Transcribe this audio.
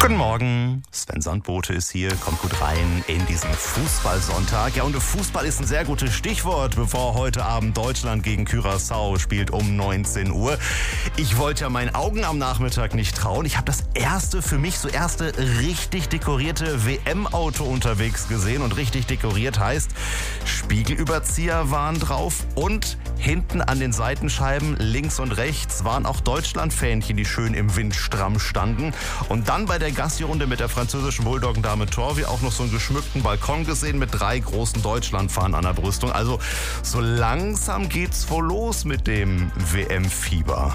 Guten Morgen, Sven Sandbote ist hier, kommt gut rein in diesen Fußballsonntag. Ja, und Fußball ist ein sehr gutes Stichwort, bevor heute Abend Deutschland gegen Curaçao spielt um 19 Uhr. Ich wollte ja meinen Augen am Nachmittag nicht trauen. Ich habe das erste richtig dekorierte WM-Auto unterwegs gesehen. Und richtig dekoriert heißt, Spiegelüberzieher waren drauf und hinten an den Seitenscheiben links und rechts waren auch Deutschland-Fähnchen, die schön im Wind stramm standen. Und dann bei der Gassi-Runde mit der französischen Bulldoggendame Torvi auch noch so einen geschmückten Balkon gesehen mit 3 großen Deutschlandfahnen an der Brüstung. Also so langsam geht's wohl los mit dem WM-Fieber.